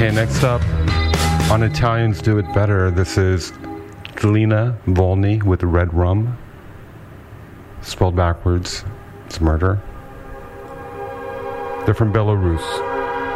Okay, next up, on Italians Do It Better, this is Lena Volney with Red Rum. Spelled backwards, it's murder. They're from Belarus.